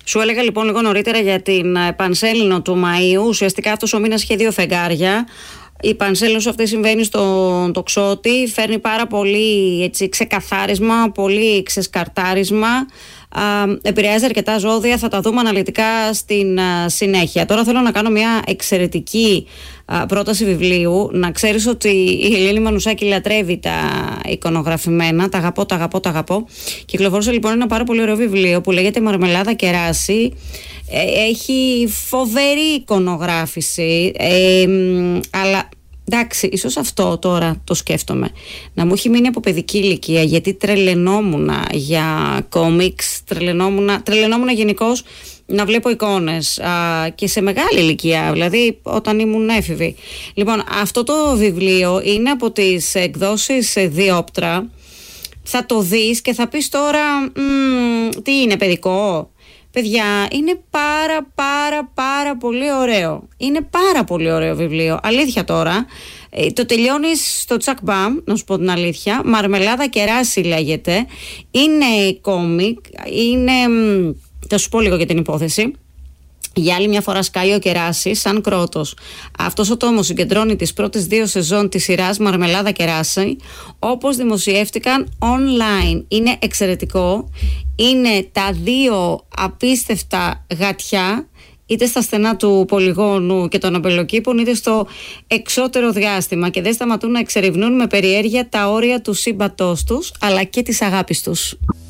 Σου έλεγα λοιπόν λίγο νωρίτερα για την Πανσέλινο του Μαΐου. Ουσιαστικά αυτός ο μήνας είχε 2 φεγγάρια. Η Πανσέλινος αυτή συμβαίνει στον τοξότη, φέρνει πάρα πολύ έτσι, ξεκαθάρισμα, πολύ ξεσκαρτάρισμα. Επηρεάζει αρκετά ζώδια, θα τα δούμε αναλυτικά στην συνέχεια. Τώρα θέλω να κάνω μια εξαιρετική πρόταση βιβλίου. Να ξέρεις ότι η Ελένη Μανουσάκη λατρεύει τα εικονογραφημένα, τα αγαπώ. Κυκλοφόρησε λοιπόν ένα πάρα πολύ ωραίο βιβλίο που λέγεται Μαρμελάδα Κεράση. Έχει φοβερή εικονογράφηση, αλλά εντάξει, ίσως αυτό τώρα το σκέφτομαι να μου έχει μείνει από παιδική ηλικία, γιατί τρελαινόμουν για κόμιξ, τρελαινόμουν γενικώς να βλέπω εικόνες και σε μεγάλη ηλικία, δηλαδή όταν ήμουν έφηβη. Λοιπόν, αυτό το βιβλίο είναι από τις εκδόσεις Διόπτρα. Θα το δεις και θα πεις τώρα τι είναι, παιδικό? Παιδιά, είναι πάρα πολύ ωραίο. Είναι πάρα πολύ ωραίο βιβλίο. Αλήθεια τώρα. Το τελειώνεις στο τσακ μπαμ, να σου πω την αλήθεια. Μαρμελάδα Κεράση λέγεται. Είναι κόμικ. Είναι... Θα σου πω λίγο για την υπόθεση. Για άλλη μια φορά σκάει ο Κεράσης σαν κρότος. Αυτός ο τόμος συγκεντρώνει τις πρώτες 2 σεζόν της σειράς Μαρμελάδα Κεράση, όπως δημοσιεύτηκαν online. Είναι εξαιρετικό. Είναι τα 2 απίστευτα γατιά, είτε στα στενά του πολυγόνου και των αμπελοκήπων, είτε στο εξώτερο διάστημα, και δεν σταματούν να εξερευνούν με περιέργεια τα όρια του σύμπαντός τους, αλλά και της αγάπης τους.